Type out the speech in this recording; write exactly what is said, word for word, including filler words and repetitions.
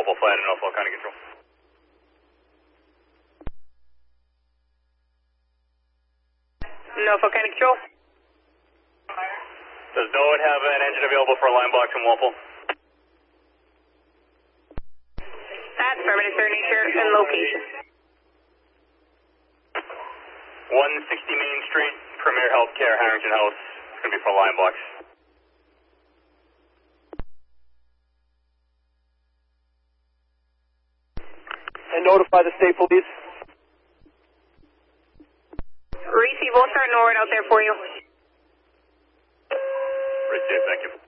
Walpole flight and Norfolk County Control. Norfolk County Control. Does Norwood have an engine available for a line box from Walpole? That's affirmative, sir. Nature and location. one sixty Main Street, Premier Healthcare, Harrington House. It's going to be for a line box. And notify the state police. Receive, we'll start Norwood out there for you. Receive, thank you.